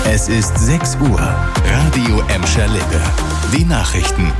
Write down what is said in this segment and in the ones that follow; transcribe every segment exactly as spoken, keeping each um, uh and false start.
Es ist sechs Uhr. Radio Emscher Lippe. Die Nachrichten.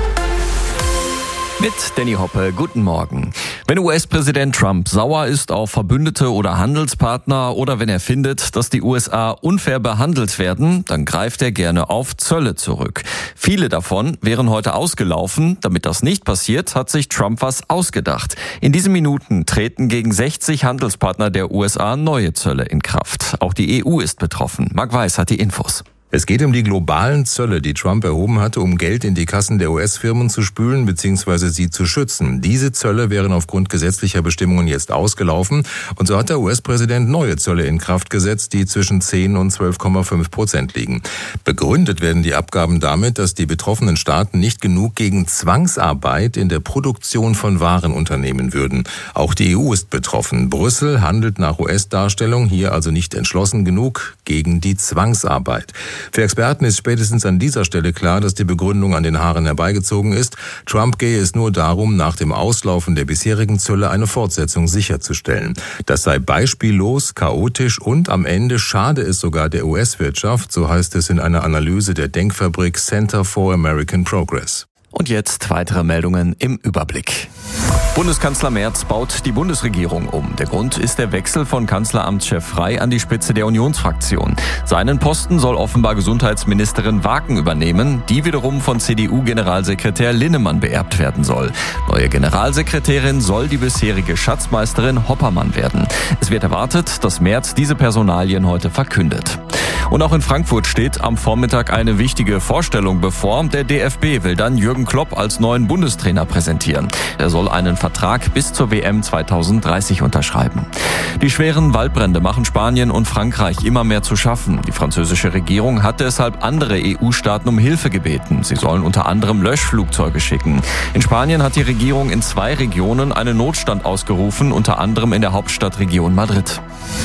Mit Danny Hoppe, guten Morgen. Wenn U S-Präsident Trump sauer ist auf Verbündete oder Handelspartner oder wenn er findet, dass die U S A unfair behandelt werden, dann greift er gerne auf Zölle zurück. Viele davon wären heute ausgelaufen. Damit das nicht passiert, hat sich Trump was ausgedacht. In diesen Minuten treten gegen sechzig Handelspartner der U S A neue Zölle in Kraft. Auch die E U ist betroffen. Marc Weiß hat die Infos. Es geht um die globalen Zölle, die Trump erhoben hatte, um Geld in die Kassen der U S-Firmen zu spülen bzw. sie zu schützen. Diese Zölle wären aufgrund gesetzlicher Bestimmungen jetzt ausgelaufen. Und so hat der U S-Präsident neue Zölle in Kraft gesetzt, die zwischen zehn und zwölf Komma fünf Prozent liegen. Begründet werden die Abgaben damit, dass die betroffenen Staaten nicht genug gegen Zwangsarbeit in der Produktion von Waren unternehmen würden. Auch die E U ist betroffen. Brüssel handelt nach U S-Darstellung hier also nicht entschlossen genug gegen die Zwangsarbeit. Für Experten ist spätestens an dieser Stelle klar, dass die Begründung an den Haaren herbeigezogen ist. Trump gehe es nur darum, nach dem Auslaufen der bisherigen Zölle eine Fortsetzung sicherzustellen. Das sei beispiellos, chaotisch und am Ende schade es sogar der U S-Wirtschaft, so heißt es in einer Analyse der Denkfabrik Center for American Progress. Und jetzt weitere Meldungen im Überblick. Bundeskanzler Merz baut die Bundesregierung um. Der Grund ist der Wechsel von Kanzleramtschef Frey an die Spitze der Unionsfraktion. Seinen Posten soll offenbar Gesundheitsministerin Waken übernehmen, die wiederum von C D U-Generalsekretär Linnemann beerbt werden soll. Neue Generalsekretärin soll die bisherige Schatzmeisterin Hoppermann werden. Es wird erwartet, dass Merz diese Personalien heute verkündet. Und auch in Frankfurt steht am Vormittag eine wichtige Vorstellung bevor. Der D F B will dann Jürgen Klopp als neuen Bundestrainer präsentieren. Er soll einen Vertrag bis zur W M zweitausenddreißig unterschreiben. Die schweren Waldbrände machen Spanien und Frankreich immer mehr zu schaffen. Die französische Regierung hat deshalb andere E U-Staaten um Hilfe gebeten. Sie sollen unter anderem Löschflugzeuge schicken. In Spanien hat die Regierung in zwei Regionen einen Notstand ausgerufen, unter anderem in der Hauptstadtregion Madrid.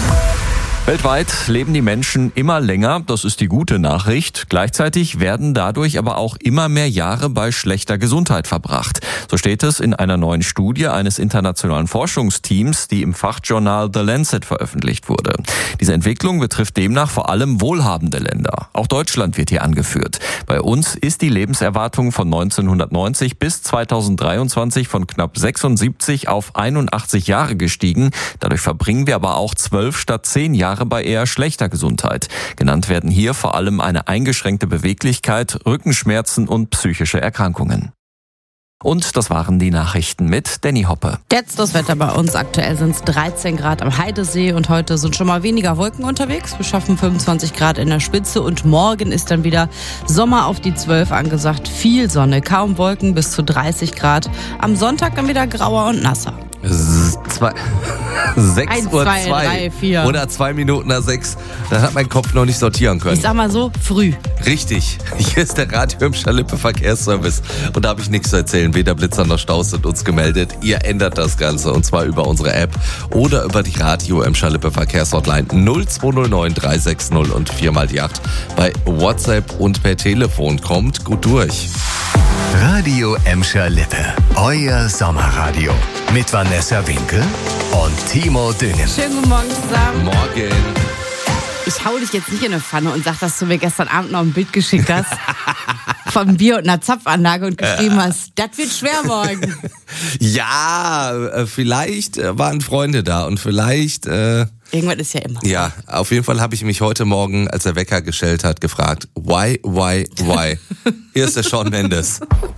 Weltweit leben die Menschen immer länger, das ist die gute Nachricht. Gleichzeitig werden dadurch aber auch immer mehr Jahre bei schlechter Gesundheit verbracht. So steht es in einer neuen Studie eines internationalen Forschungsteams, die im Fachjournal The Lancet veröffentlicht wurde. Diese Entwicklung betrifft demnach vor allem wohlhabende Länder. Auch Deutschland wird hier angeführt. Bei uns ist die Lebenserwartung von neunzehnhundertneunzig bis zweitausenddreiundzwanzig von knapp sechsundsiebzig auf einundachtzig Jahre gestiegen. Dadurch verbringen wir aber auch zwölf statt zehn Jahre bei eher schlechter Gesundheit. Genannt werden hier vor allem eine eingeschränkte Beweglichkeit, Rückenschmerzen und psychische Erkrankungen. Und das waren die Nachrichten mit Danny Hoppe. Jetzt das Wetter bei uns. Aktuell sind es dreizehn Grad am Heidesee und heute sind schon mal weniger Wolken unterwegs. Wir schaffen fünfundzwanzig Grad in der Spitze und morgen ist dann wieder Sommer auf die zwölf angesagt. Viel Sonne, kaum Wolken, bis zu dreißig Grad. Am Sonntag dann wieder grauer und nasser. Zwei, sechs Uhr zwei oder zwei Minuten nach sechs. Dann hat mein Kopf noch nicht sortieren können. Ich sag mal so, früh. Richtig. Hier ist der Radio Emscher Lippe Verkehrsservice. Und da habe ich nichts zu erzählen. Weder Blitzer noch Staus sind uns gemeldet. Ihr ändert das Ganze. Und zwar über unsere App oder über die Radio Emscher Lippe Verkehrshotline null zwei null neun drei sechs null und viermal die acht. Bei WhatsApp und per Telefon. Kommt gut durch. Radio Emscher Lippe. Euer Sommerradio. Mit Vanessa Winkel und Timo Düngen. Schönen guten Morgen zusammen. Morgen. Ich hau dich jetzt nicht in eine Pfanne und sag, dass du mir gestern Abend noch ein Bild geschickt hast vom Bier und einer Zapfanlage und geschrieben ja. hast, das wird schwer morgen. Ja, vielleicht waren Freunde da und vielleicht... Äh Irgendwas ist ja immer. Ja, auf jeden Fall habe ich mich heute Morgen, als der Wecker geschellt hat, gefragt, why, why, why? Hier ist der Shawn Mendes.